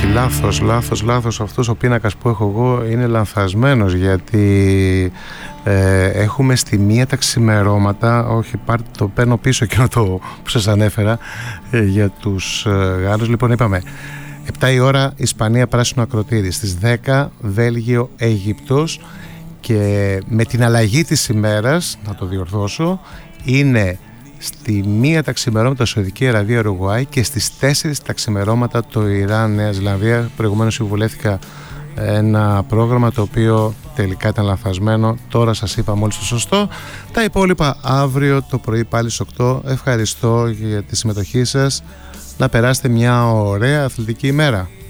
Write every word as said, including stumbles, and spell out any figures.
όχι, λάθος, λάθος, λάθος. Αυτός ο πίνακας που έχω εγώ είναι λανθασμένος, γιατί ε, έχουμε στη μία τα ξημερώματα, όχι, πάρτε, το παίρνω πίσω εκείνο το που σας ανέφερα ε, για τους ε, Γάλλους. Λοιπόν, είπαμε επτά η ώρα Ισπανία πράσινο ακροτήρι, στις δέκα Βέλγιο Αίγυπτος, και με την αλλαγή της ημέρας, να το διορθώσω, είναι στη μία τα ξημερώματα Σαουδική Αραβία Ουρουγουάη και στις τέσσερις τα ξημερώματα το Ιράν Νέα Ζηλανδία. Προηγουμένως συμβουλεύτηκα ένα πρόγραμμα το οποίο τελικά ήταν λανθασμένο, τώρα σας είπα μόλις το σωστό. Τα υπόλοιπα αύριο το πρωί πάλι στις οκτώ. Ευχαριστώ για τη συμμετοχή σας, να περάσετε μια ωραία αθλητική ημέρα.